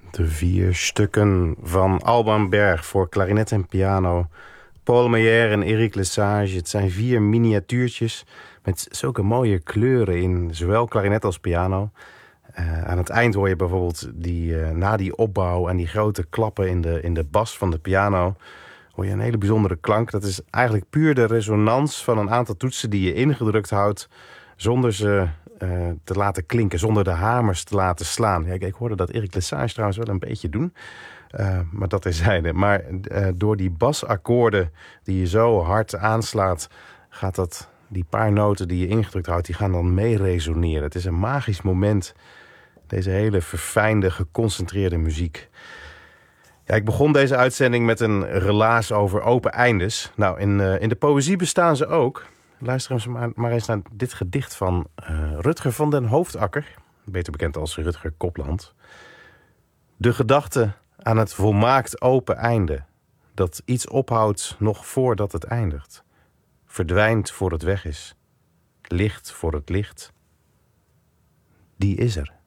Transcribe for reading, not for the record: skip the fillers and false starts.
De 4 stukken van Alban Berg voor klarinet en piano. Paul Meyer en Eric Lesage. Het zijn 4 miniatuurtjes met zulke mooie kleuren in zowel klarinet als piano. Aan het eind hoor je bijvoorbeeld na die opbouw en die grote klappen in de bas van de piano, hoor je een hele bijzondere klank. Dat is eigenlijk puur de resonans van een aantal toetsen die je ingedrukt houdt zonder ze te laten klinken, zonder de hamers te laten slaan. Ja, ik hoorde dat Eric Lesage trouwens wel een beetje doen, maar dat terzijde. Maar door die basakkoorden die je zo hard aanslaat, gaat die paar noten die je ingedrukt houdt, die gaan dan mee resoneren. Het is een magisch moment, deze hele verfijnde, geconcentreerde muziek. Ja, ik begon deze uitzending met een relaas over open eindes. Nou, in de poëzie bestaan ze ook. Luister maar eens naar dit gedicht van Rutger van den Hoofdakker, beter bekend als Rutger Kopland. De gedachte aan het volmaakt open einde, dat iets ophoudt nog voordat het eindigt, verdwijnt voor het weg is, licht voor het licht, die is er.